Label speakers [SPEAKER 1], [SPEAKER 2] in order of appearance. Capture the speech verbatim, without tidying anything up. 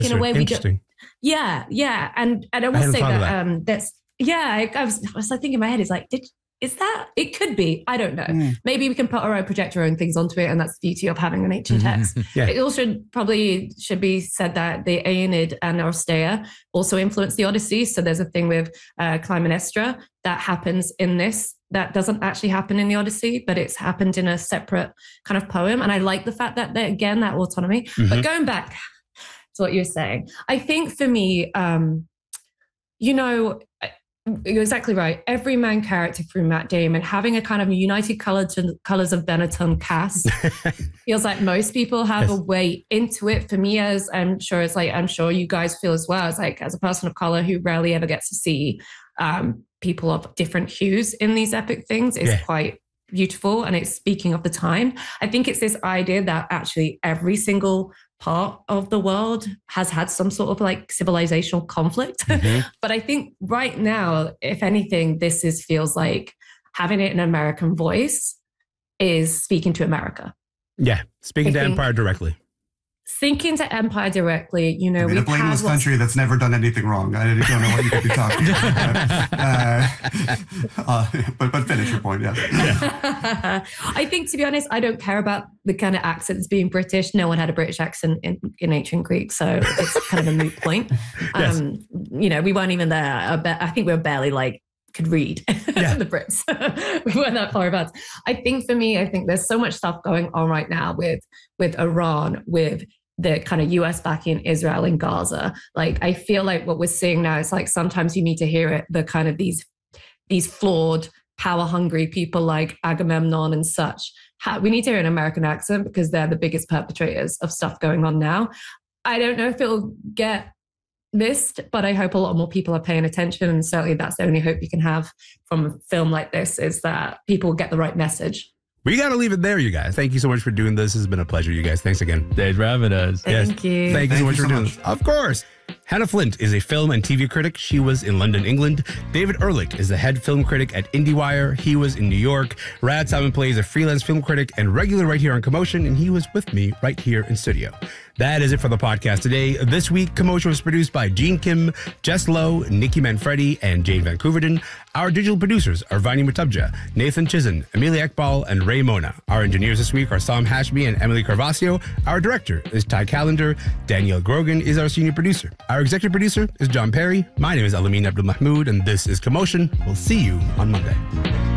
[SPEAKER 1] in a way we don't. Yeah, yeah. And, and I will I say that, that um, that's, yeah, I, I, was, I was like thinking in my head, it's like, did, is that, it could be, I don't know. Mm. Maybe we can put our own, project our own things onto it. And that's the beauty of having an ancient text. yeah. It also probably should be said that the Aeneid and Oresteia also influenced the Odyssey. So there's a thing with uh, Clytemnestra that happens in this that doesn't actually happen in the Odyssey, but it's happened in a separate kind of poem. And I like the fact that, they, again, that autonomy. Mm-hmm. But going back to what you're saying, I think for me, um, you know, you're exactly right. Every main character through Matt Damon having a kind of United Colors Colors of Benetton cast feels like most people have yes. a way into it. For me, as I'm sure it's like I'm sure you guys feel as well. As like as a person of color who rarely ever gets to see um, people of different hues in these epic things, it's yeah. quite beautiful, and it's speaking of the time. I think it's this idea that actually every single part of the world has had some sort of like civilizational conflict. Mm-hmm. But I think right now, if anything, this is feels like having it in an American voice is speaking to America.
[SPEAKER 2] Yeah, speaking I to Empire directly.
[SPEAKER 1] Speaking to Empire directly, you know,
[SPEAKER 3] I mean, a blameless country that's never done anything wrong. I don't know what you could be talking about. But, uh, uh, but, but finish your point, yeah.
[SPEAKER 1] yeah. I think, to be honest, I don't care about the kind of accents being British. No one had a British accent in, in ancient Greek, so it's kind of a moot point. yes. Um, you know, we weren't even there. I think we were barely like, could read yeah. the Brits. We weren't that far advanced. I think for me, I think there's so much stuff going on right now with, with Iran, with the kind of U S backing Israel and Gaza. Like, I feel like what we're seeing now is like, sometimes you need to hear it, the kind of these, these flawed, power hungry people like Agamemnon and such. How, we need to hear an American accent because they're the biggest perpetrators of stuff going on now. I don't know if it'll get missed, but I hope a lot more people are paying attention. And certainly that's the only hope you can have from a film like this, is that people get the right message.
[SPEAKER 2] We got to leave it there, you guys. Thank you so much for doing this. This has been a pleasure, you guys. Thanks again.
[SPEAKER 4] Thanks for having us.
[SPEAKER 1] Thank
[SPEAKER 2] yes.
[SPEAKER 1] you.
[SPEAKER 2] Thank you
[SPEAKER 3] Thank
[SPEAKER 2] so much
[SPEAKER 3] you
[SPEAKER 2] for
[SPEAKER 3] so
[SPEAKER 2] doing
[SPEAKER 3] much.
[SPEAKER 2] this. Of course. Hannah Flint is a film and T V critic. She was in London, England. David Ehrlich is the head film critic at IndieWire. He was in New York. Rad Salmon plays a freelance film critic and regular right here on Commotion, and he was with me right here in studio. That is it for the podcast today. This week, Commotion was produced by Gene Kim, Jess Lowe, Nikki Manfredi, and Jane Van Couverden. Our digital producers are Vani Mutabja, Nathan Chizen, Amelia Ekbal, and Ray Mona. Our engineers this week are Sam Hashmi and Emily Carvasio. Our director is Ty Callender. Danielle Grogan is our senior producer. Our executive producer is John Perry. My name is Alameen Abdul Mahmood, and this is Commotion. We'll see you on Monday.